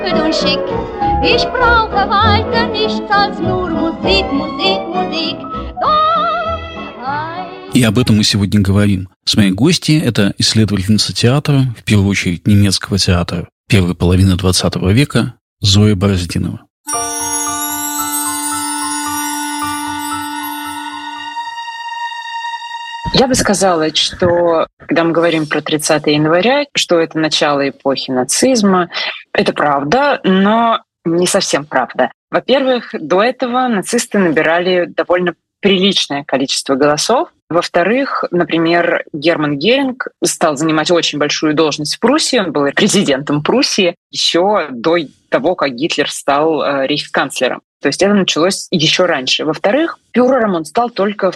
und schick. Ich brauche weiter nichts als nur Musik, Musik, Musik. И об этом мы сегодня говорим. С моей гостьей это исследовательница театра, в первую очередь немецкого театра первой половины XX века, Зоя Бороздинова. Я бы сказала, что когда мы говорим про 30 января, что это начало эпохи нацизма, это правда, но не совсем правда. Во-первых, до этого нацисты набирали довольно приличное количество голосов. Во-вторых, например, Герман Геринг стал занимать очень большую должность в Пруссии. Он был президентом Пруссии еще до того, как Гитлер стал рейхсканцлером. То есть это началось еще раньше. Во-вторых, фюрером он стал только в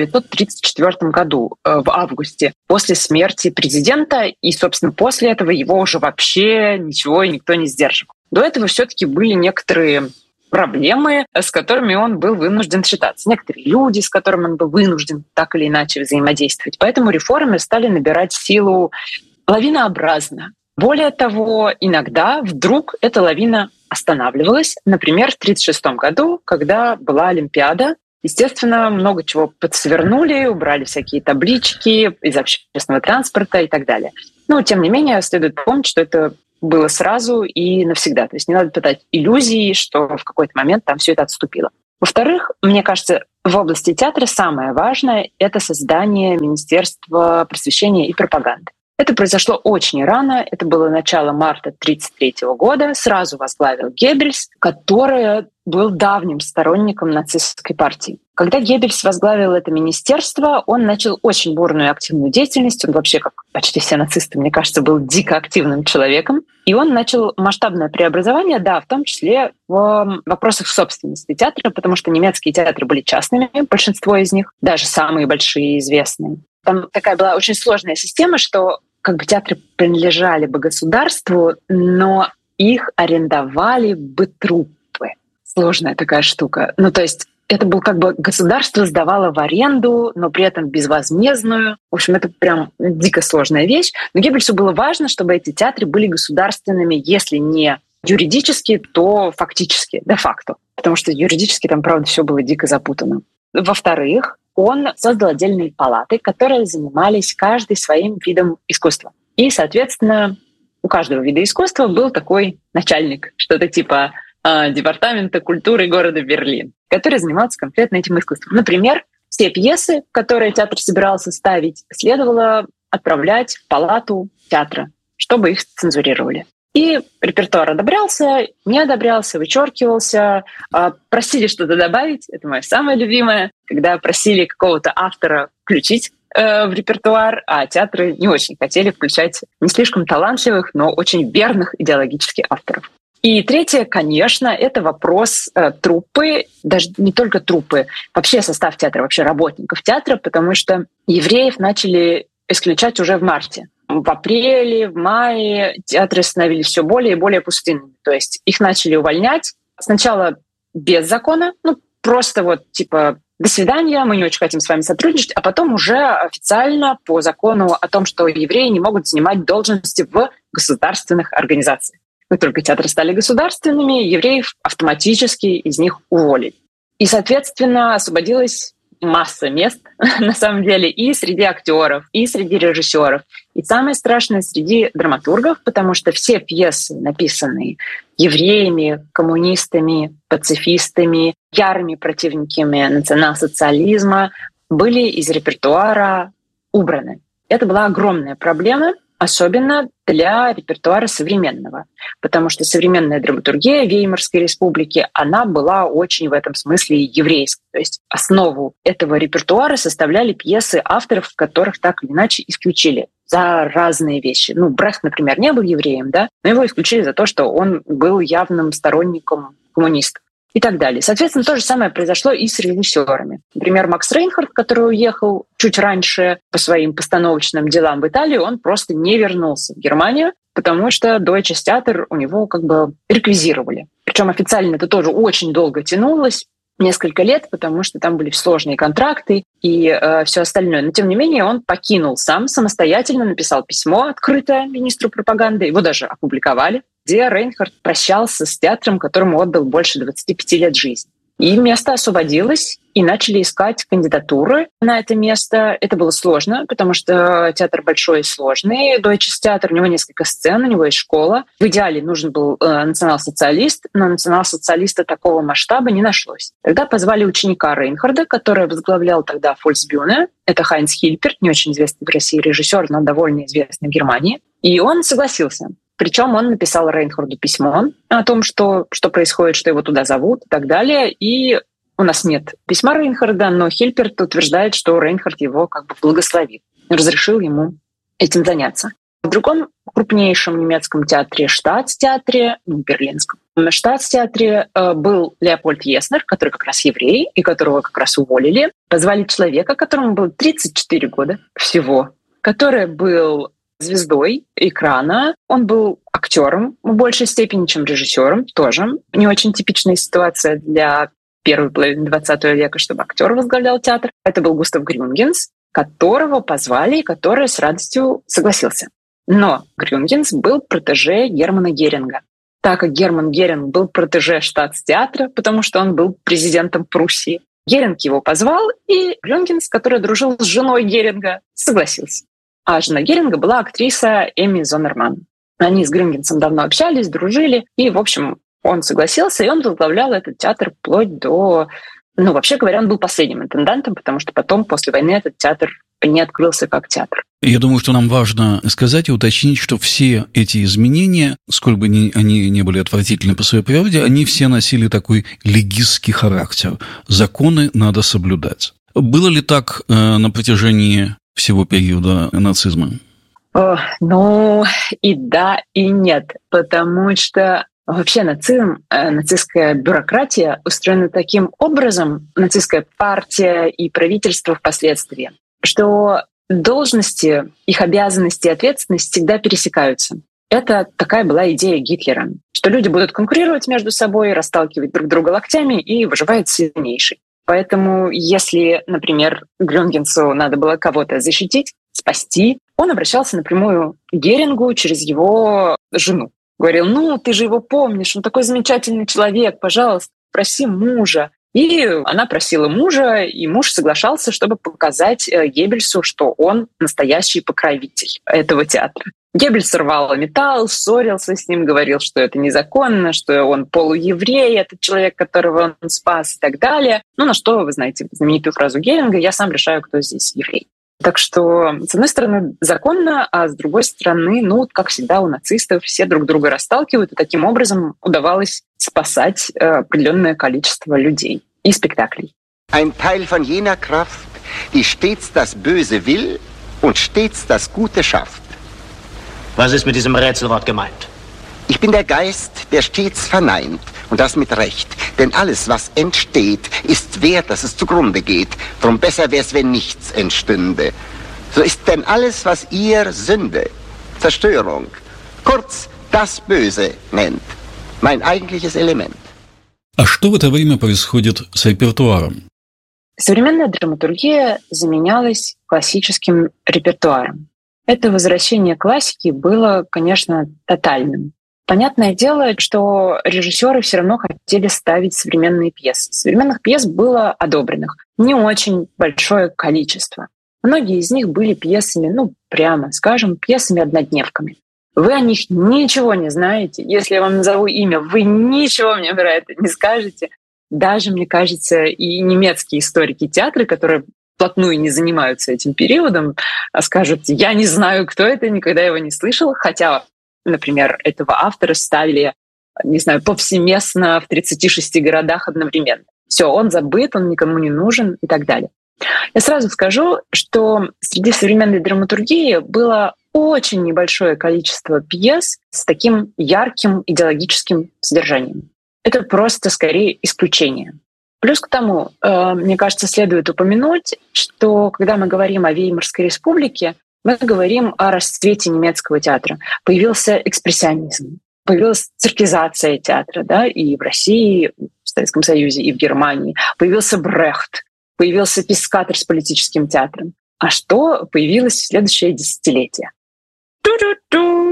1934 году, в августе, после смерти президента. И, собственно, после этого его уже вообще ничего и никто не сдерживал. До этого все-таки были некоторые проблемы, с которыми он был вынужден считаться. Некоторые люди, с которыми он был вынужден так или иначе взаимодействовать. Поэтому реформы стали набирать силу лавинообразно. Более того, иногда вдруг эта лавина останавливалась. Например, в 1936 году, когда была Олимпиада, естественно, много чего подсвернули, убрали всякие таблички из общественного транспорта и так далее. Но, тем не менее, следует помнить, что это было сразу и навсегда. То есть не надо питать иллюзии, что в какой-то момент там все это отступило. Во-вторых, мне кажется, в области театра самое важное — это создание Министерства просвещения и пропаганды. Это произошло очень рано, это было начало марта 1933 года, сразу возглавил Геббельс, который был давним сторонником нацистской партии. Когда Геббельс возглавил это министерство, он начал очень бурную и активную деятельность. Он вообще, как почти все нацисты, мне кажется, был дико активным человеком. И он начал масштабное преобразование, да, в том числе в вопросах собственности театра, потому что немецкие театры были частными, большинство из них, даже самые большие и известные. Там такая была очень сложная система, что как бы театры принадлежали бы государству, но их арендовали бы труппы. Сложная такая штука. Ну, то есть это был как бы государство сдавало в аренду, но при этом безвозмездную. В общем, это прям дико сложная вещь. Но Геббельсу было важно, чтобы эти театры были государственными, если не юридически, то фактически, де-факто. Потому что юридически там, правда, все было дико запутано. Во-вторых, он создал отдельные палаты, которые занимались каждый своим видом искусства. И, соответственно, у каждого вида искусства был такой начальник, что-то типа Департамента культуры города Берлин, который занимался конкретно этим искусством. Например, все пьесы, которые театр собирался ставить, следовало отправлять в палату театра, чтобы их цензурировали. И репертуар одобрялся, не одобрялся, вычеркивался. Просили что-то добавить, это мое самое любимое, когда просили какого-то автора включить в репертуар, а театры не очень хотели включать не слишком талантливых, но очень верных идеологически авторов. И третье, конечно, это вопрос труппы, даже не только труппы, вообще состав театра, вообще работников театра, потому что евреев начали исключать уже в марте. В апреле, в мае театры становились все более и более пустынными. То есть их начали увольнять сначала без закона, просто вот типа «до свидания, мы не очень хотим с вами сотрудничать», а потом уже официально по закону о том, что евреи не могут занимать должности в государственных организациях. Как только театры стали государственными, евреев автоматически из них уволили. И, соответственно, освободилась масса мест, на самом деле, и среди актеров, и среди режиссеров. И самое страшное — среди драматургов, потому что все пьесы, написанные евреями, коммунистами, пацифистами, ярыми противниками национал-социализма, были из репертуара убраны. Это была огромная проблема, особенно для репертуара современного, потому что современная драматургия Веймарской республики, она была очень в этом смысле еврейской. То есть основу этого репертуара составляли пьесы авторов, которых так или иначе исключили за разные вещи. Брехт, например, не был евреем, да, но его исключили за то, что он был явным сторонником коммунистов и так далее. Соответственно, то же самое произошло и с режиссерами. Например, Макс Рейнхард, который уехал чуть раньше по своим постановочным делам в Италию, он просто не вернулся в Германию, потому что Deutsches Theater у него как бы реквизировали. Причем официально это тоже очень долго тянулось, несколько лет, потому что там были сложные контракты и все остальное. Но, тем не менее, он покинул самостоятельно, написал письмо открытое министру пропаганды, его даже опубликовали. где Рейнхард прощался с театром, которому отдал больше 25 лет жизни. И место освободилось, и начали искать кандидатуры на это место. Это было сложно, потому что театр большой и сложный. Deutsches Theater, у него несколько сцен, у него есть школа. В идеале нужен был национал-социалист, но национал-социалиста такого масштаба не нашлось. Тогда позвали ученика Рейнхарда, который возглавлял тогда Volksbühne. Это Хайнц Хильперт, не очень известный в России режиссер, но довольно известный в Германии. И он согласился. Причем он написал Рейнхарду письмо о том, что происходит, что его туда зовут и так далее. И у нас нет письма Рейнхарда, но Хильперт утверждает, что Рейнхард его как бы благословил, разрешил ему этим заняться. В другом крупнейшем немецком театре, Штатс-театре, берлинском, Штатс-театре был Леопольд Еснер, который как раз еврей, и которого как раз уволили. Позвали человека, которому было 34 года всего, который был звездой экрана. Он был актером в большей степени, чем режиссером. Тоже не очень типичная ситуация для первой половины 20 века, чтобы актер возглавлял театр. Это был Густав Грюндгенс, которого позвали и который с радостью согласился. Но Грюндгенс был протеже Германа Геринга. Так как Герман Геринг был протеже Штатс-театра, потому что он был президентом Пруссии, Геринг его позвал, и Грюндгенс, который дружил с женой Геринга, согласился. А жена Геринга была актриса Эми Зоммерман. Они с Грюндгенсом давно общались, дружили, и, в общем, он согласился, и он возглавлял этот театр вплоть до... вообще говоря, он был последним интендантом, потому что потом, после войны, этот театр не открылся как театр. Я думаю, что нам важно сказать и уточнить, что все эти изменения, сколь бы они не были отвратительны по своей природе, они все носили такой легистский характер. Законы надо соблюдать. Было ли так на протяжении всего периода нацизма? И да, и нет, потому что вообще нацизм, нацистская бюрократия устроена таким образом, нацистская партия и правительство впоследствии, что должности, их обязанности и ответственность всегда пересекаются. Это такая была идея Гитлера, что люди будут конкурировать между собой, расталкивать друг друга локтями, и выживает сильнейший. Поэтому если, например, Грюндгенсу надо было кого-то защитить, спасти, он обращался напрямую к Герингу через его жену. Говорил, ты же его помнишь, он такой замечательный человек, пожалуйста, проси мужа. И она просила мужа, и муж соглашался, чтобы показать Геббельсу, что он настоящий покровитель этого театра. Геббельс рвал металл, ссорился с ним, говорил, что это незаконно, что он полуеврей, это человек, которого он спас и так далее. На что, вы знаете, знаменитую фразу Геринга «я сам решаю, кто здесь еврей». Так что, с одной стороны, законно, а с другой стороны, как всегда у нацистов, все друг друга расталкивают, и таким образом удавалось спасать определенное количество людей и спектаклей. Ein Teil von jener Kraft, die stets das Böse will und stets das Gute schafft. Was ist mit diesem Rätselwort gemeint? Ich bin der Geist, der stets verneint, und das mit Recht. Denn alles, was entsteht, ist wert, dass es zugrunde geht. Drum besser wär's, wenn nichts entstünde. So ist denn alles, was ihr Sünde, Zerstörung, kurz das Böse nennt, mein eigentliches Element. А что в это время происходит с репертуаром? Современная драматургия заменялась классическим репертуаром. Это возвращение классики было, конечно, тотальным. Понятное дело, что режиссеры все равно хотели ставить современные пьесы. Современных пьес было одобренных не очень большое количество. Многие из них были пьесами, прямо скажем, пьесами-однодневками. Вы о них ничего не знаете. Если я вам назову имя, вы ничего мне про это не скажете. Даже, мне кажется, и немецкие историки театра, которые вплотную не занимаются этим периодом, скажут, я не знаю, кто это, никогда его не слышал, хотя, например, этого автора ставили, повсеместно в 36 городах одновременно. Все, он забыт, он никому не нужен и так далее. Я сразу скажу, что среди современной драматургии было очень небольшое количество пьес с таким ярким идеологическим содержанием. Это просто скорее исключение. Плюс к тому, мне кажется, следует упомянуть, что когда мы говорим о Веймарской республике, мы говорим о расцвете немецкого театра. Появился экспрессионизм, появилась циркизация театра, и в России, в Советском Союзе, и в Германии. Появился Брехт, появился Пискатер с политическим театром. А что появилось в следующее десятилетие?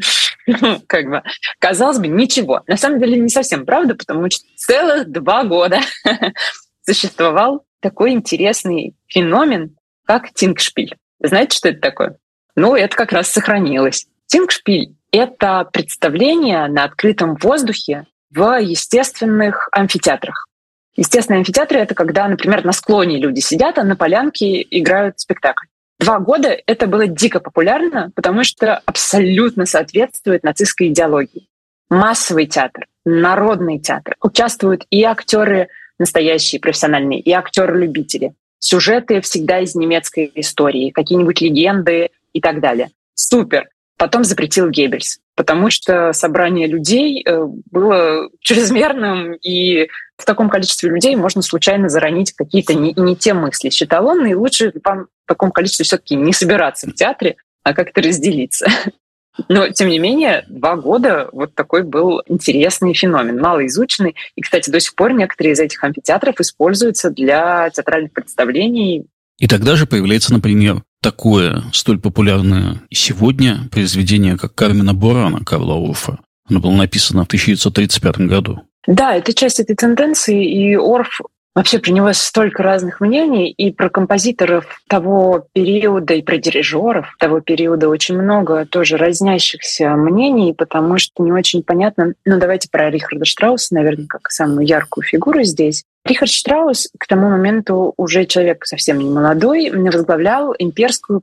Как бы, казалось бы, ничего. На самом деле не совсем правда, потому что целых 2 года существовал такой интересный феномен, как тингшпиль. Знаете, что это такое? Ну, это как раз сохранилось. Тингшпиль — это представление на открытом воздухе в естественных амфитеатрах. Естественные амфитеатры — это когда, например, на склоне люди сидят, а на полянке играют спектакль. 2 года это было дико популярно, потому что абсолютно соответствует нацистской идеологии. Массовый театр, народный театр. Участвуют и актеры настоящие, профессиональные, и актеры-любители. Сюжеты всегда из немецкой истории, какие-нибудь легенды и так далее. Супер! Потом запретил Геббельс, потому что собрание людей было чрезмерным, и в таком количестве людей можно случайно заронить какие-то не те мысли, считал он, и лучше вам в таком количестве все-таки не собираться в театре, а как-то разделиться. Но, тем не менее, 2 года вот такой был интересный феномен, малоизученный. И, кстати, до сих пор некоторые из этих амфитеатров используются для театральных представлений. И тогда же появляется, например, такое столь популярное сегодня произведение, как «Кармина Бурана» Карла Орфа. Оно было написано в 1935 году. Да, это часть этой тенденции, и Орф, вообще про него столько разных мнений, и про композиторов того периода, и про дирижеров того периода очень много тоже разнящихся мнений, потому что не очень понятно. Ну, давайте про Рихарда Штрауса, наверное, как самую яркую фигуру здесь. Рихард Штраус к тому моменту уже человек совсем не молодой, возглавлял имперскую